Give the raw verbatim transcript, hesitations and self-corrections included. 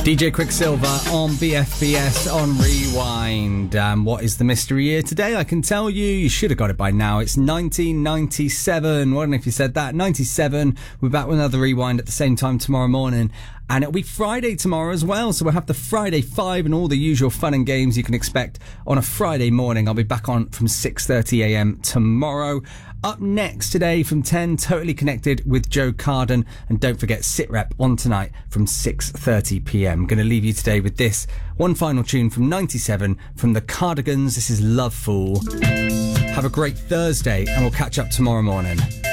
D J Quicksilver on B F B S on Rewind. Um, what is the mystery year today? I can tell you, you should have got it by now. It's nineteen ninety-seven. Wondering if you said that. ninety-seven. We're back with another Rewind at the same time tomorrow morning. And it'll be Friday tomorrow as well. So we'll have the Friday Five and all the usual fun and games you can expect on a Friday morning. I'll be back on from six thirty a.m. tomorrow. Up next today from ten, Totally Connected with Joe Carden. And don't forget SitRep on tonight from six thirty p.m. Going to leave you today with this one final tune from ninety-seven from the Cardigans. This is Love Fool. Have a great Thursday and we'll catch up tomorrow morning.